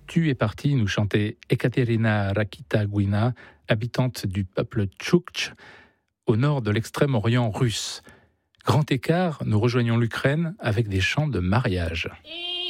Tu es parti, nous chantait Ekaterina Rakita-Guina, habitante du peuple Tchoukch, au nord de l'extrême-orient russe. Grand écart, nous rejoignons l'Ukraine avec des chants de mariage.